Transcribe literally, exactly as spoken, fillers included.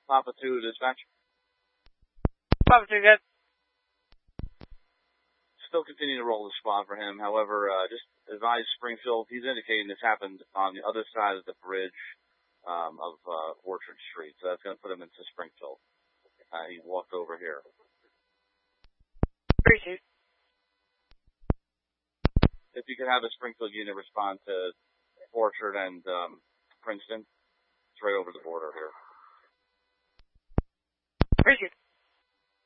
Papa two, dispatch. Papa two, good. Still continue to roll the squad for him. However, uh, just advise Springfield. He's indicating this happened on the other side of the bridge um, of uh, Orchard Street. So that's going to put him into Springfield. Uh, he walked over here. Appreciate it. If you could have a Springfield unit respond to Orchard and um, Princeton. It's right over the border here. Appreciate it.